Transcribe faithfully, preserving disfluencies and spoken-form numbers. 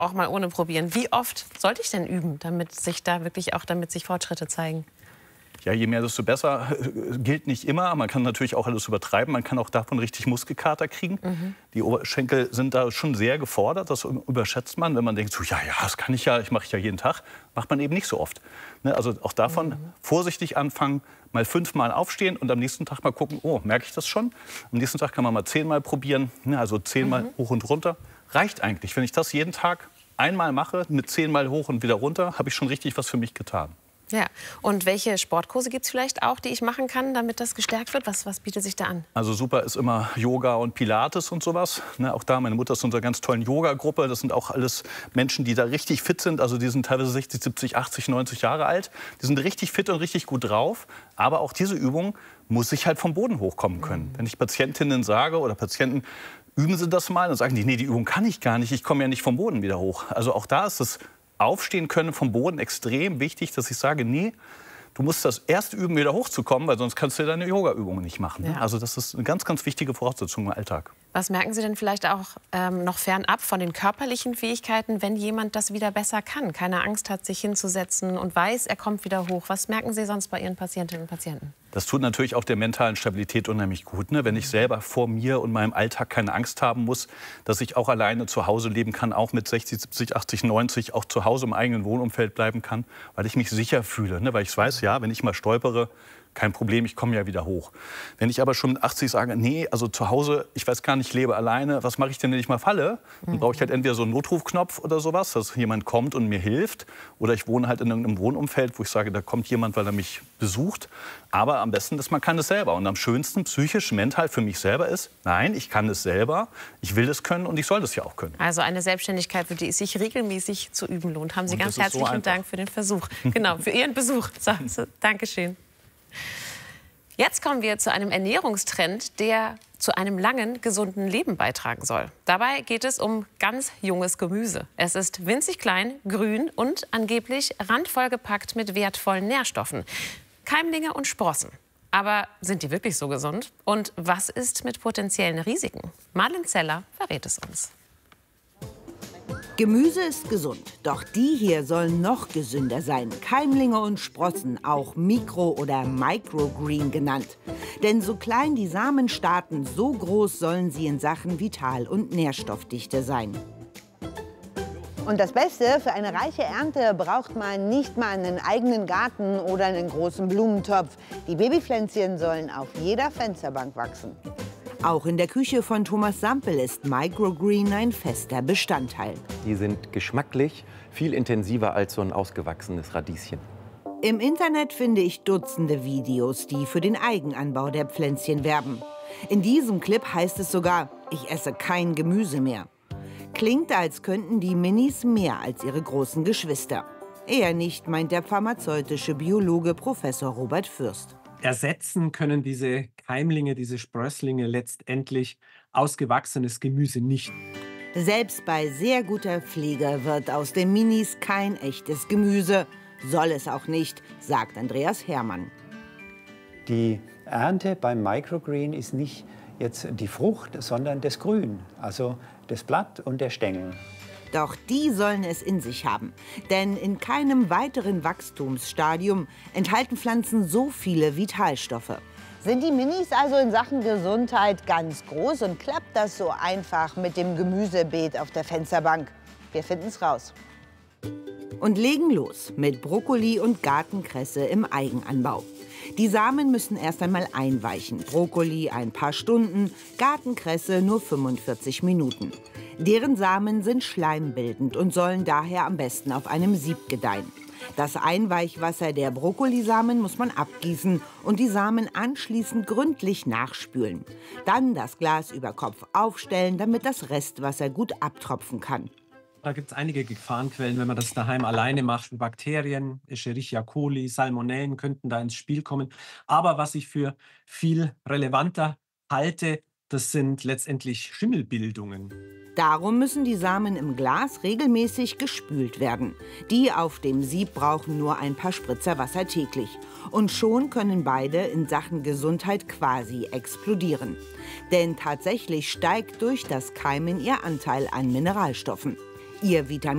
auch mal ohne probieren. Wie oft sollte ich denn üben, damit sich da wirklich auch damit sich Fortschritte zeigen? Ja, je mehr, desto besser. Gilt nicht immer. Man kann natürlich auch alles übertreiben. Man kann auch davon richtig Muskelkater kriegen. Mhm. Die Oberschenkel sind da schon sehr gefordert. Das überschätzt man, wenn man denkt, so, ja, ja, das kann ich ja, ich mache ich ja jeden Tag. Macht man eben nicht so oft. Ne, also auch davon mhm. vorsichtig anfangen, mal fünfmal aufstehen und am nächsten Tag mal gucken, oh, merke ich das schon? Am nächsten Tag kann man mal zehnmal probieren, ne, also zehnmal mhm. hoch und runter. Reicht eigentlich. Wenn ich das jeden Tag einmal mache, mit zehnmal hoch und wieder runter, habe ich schon richtig was für mich getan. Ja, und welche Sportkurse gibt es vielleicht auch, die ich machen kann, damit das gestärkt wird? Was, was bietet sich da an? Also super ist immer Yoga und Pilates und sowas. Ne, auch da, meine Mutter ist in unserer ganz tollen Yoga-Gruppe. Das sind auch alles Menschen, die da richtig fit sind. Also die sind teilweise sechzig, siebzig, achtzig, neunzig Jahre alt. Die sind richtig fit und richtig gut drauf. Aber auch diese Übung muss ich halt vom Boden hochkommen können. Mhm. Wenn ich Patientinnen sage oder Patienten, üben Sie das mal, dann sagen die, nee, die Übung kann ich gar nicht. Ich komme ja nicht vom Boden wieder hoch. Also auch da ist es Aufstehen können vom Boden extrem wichtig, dass ich sage, nee, du musst das erst üben, wieder hochzukommen, weil sonst kannst du deine Yoga-Übungen nicht machen. Ja. Also das ist eine ganz, ganz wichtige Voraussetzung im Alltag. Was merken Sie denn vielleicht auch ähm, noch fernab von den körperlichen Fähigkeiten, wenn jemand das wieder besser kann, keine Angst hat, sich hinzusetzen und weiß, er kommt wieder hoch? Was merken Sie sonst bei Ihren Patientinnen und Patienten? Das tut natürlich auch der mentalen Stabilität unheimlich gut, ne? Wenn ich selber vor mir und meinem Alltag keine Angst haben muss, dass ich auch alleine zu Hause leben kann, auch mit sechzig, siebzig, achtzig, neunzig, auch zu Hause im eigenen Wohnumfeld bleiben kann, weil ich mich sicher fühle, ne? Weil ich weiß, ja, wenn ich mal stolpere, kein Problem, ich komme ja wieder hoch. Wenn ich aber schon mit achtzig sage, nee, also zu Hause, ich weiß gar nicht, ich lebe alleine, was mache ich denn, wenn ich mal falle? Dann brauche ich halt entweder so einen Notrufknopf oder sowas, dass jemand kommt und mir hilft. Oder ich wohne halt in einem Wohnumfeld, wo ich sage, da kommt jemand, weil er mich besucht. Aber am besten ist, man kann es selber. Und am schönsten, psychisch, mental für mich selber ist, nein, ich kann es selber, ich will das können und ich soll das ja auch können. Also eine Selbstständigkeit, für die es sich regelmäßig zu üben lohnt. Haben Sie ganz herzlichen so Dank für den Versuch. Genau, für Ihren Besuch. So, so, Dankeschön. Jetzt kommen wir zu einem Ernährungstrend, der zu einem langen, gesunden Leben beitragen soll. Dabei geht es um ganz junges Gemüse. Es ist winzig klein, grün und angeblich randvoll gepackt mit wertvollen Nährstoffen. Keimlinge und Sprossen. Aber sind die wirklich so gesund? Und was ist mit potenziellen Risiken? Marlen Zeller verrät es uns. Gemüse ist gesund, doch die hier sollen noch gesünder sein. Keimlinge und Sprossen, auch Mikro- oder Microgreen genannt. Denn so klein die Samen starten, so groß sollen sie in Sachen Vital- und Nährstoffdichte sein. Und das Beste, für eine reiche Ernte braucht man nicht mal einen eigenen Garten oder einen großen Blumentopf. Die Babypflänzchen sollen auf jeder Fensterbank wachsen. Auch in der Küche von Thomas Sampel ist Microgreen ein fester Bestandteil. Die sind geschmacklich viel intensiver als so ein ausgewachsenes Radieschen. Im Internet finde ich Dutzende Videos, die für den Eigenanbau der Pflänzchen werben. In diesem Clip heißt es sogar, ich esse kein Gemüse mehr. Klingt, als könnten die Minis mehr als ihre großen Geschwister. Eher nicht, meint der pharmazeutische Biologe Professor Robert Fürst. Ersetzen können diese Keimlinge, diese Sprösslinge letztendlich ausgewachsenes Gemüse nicht. Selbst bei sehr guter Pflege wird aus den Minis kein echtes Gemüse. Soll es auch nicht, sagt Andreas Herrmann. Die Ernte beim Microgreen ist nicht jetzt die Frucht, sondern das Grün, also das Blatt und der Stängel. Doch die sollen es in sich haben. Denn in keinem weiteren Wachstumsstadium enthalten Pflanzen so viele Vitalstoffe. Sind die Minis also in Sachen Gesundheit ganz groß und klappt das so einfach mit dem Gemüsebeet auf der Fensterbank? Wir finden es raus. Und legen los mit Brokkoli und Gartenkresse im Eigenanbau. Die Samen müssen erst einmal einweichen. Brokkoli ein paar Stunden, Gartenkresse nur fünfundvierzig Minuten. Deren Samen sind schleimbildend und sollen daher am besten auf einem Sieb gedeihen. Das Einweichwasser der Brokkolisamen muss man abgießen und die Samen anschließend gründlich nachspülen. Dann das Glas über Kopf aufstellen, damit das Restwasser gut abtropfen kann. Da gibt es einige Gefahrenquellen, wenn man das daheim alleine macht. Bakterien, Escherichia coli, Salmonellen könnten da ins Spiel kommen. Aber was ich für viel relevanter halte, das sind letztendlich Schimmelbildungen. Darum müssen die Samen im Glas regelmäßig gespült werden. Die auf dem Sieb brauchen nur ein paar Spritzer Wasser täglich. Und schon können beide in Sachen Gesundheit quasi explodieren. Denn tatsächlich steigt durch das Keimen ihr Anteil an Mineralstoffen. Ihr Vitamin